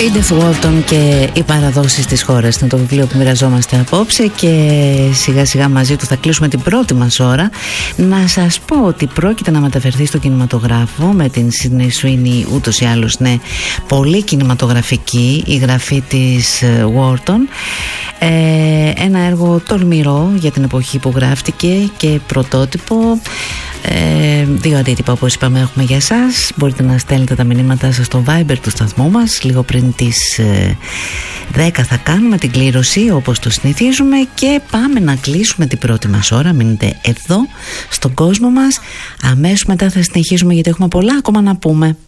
Edith Wharton και οι παραδόσεις της χώρας είναι το βιβλίο που μοιραζόμαστε απόψε και σιγά σιγά μαζί του θα κλείσουμε την πρώτη μας ώρα. Να σας πω ότι πρόκειται να μεταφερθεί στο κινηματογράφο με την Sydney Sweeney, ούτως ή άλλως ναι, πολύ κινηματογραφική η γραφή της Wharton. Ένα έργο τολμηρό για την εποχή που γράφτηκε και πρωτότυπο. Δύο αντίτυπα όπως είπαμε έχουμε για εσάς. Μπορείτε να στέλνετε τα μηνύματά σας στο Viber του σταθμού μας. Λίγο πριν τις 10 θα κάνουμε την κλήρωση όπως το συνηθίζουμε και πάμε να κλείσουμε την πρώτη μας ώρα. Μείνετε εδώ στον κόσμο μας. Αμέσως μετά θα συνεχίσουμε γιατί έχουμε πολλά ακόμα να πούμε.